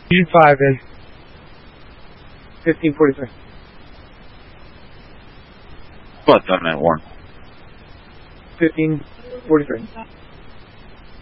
Unit 5 is 1543. What's on that, Warren? 1543.